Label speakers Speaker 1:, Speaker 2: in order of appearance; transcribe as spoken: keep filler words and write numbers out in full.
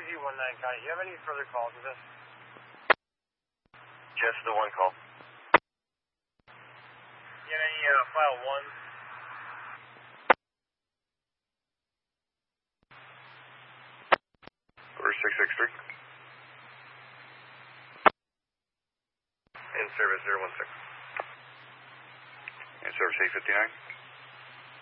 Speaker 1: three G one nine, Connie, do you have any further calls with this?
Speaker 2: Just the one call.
Speaker 1: You have any uh, file one?
Speaker 2: Order six six three. In service zero one six. In service eight fifty-nine.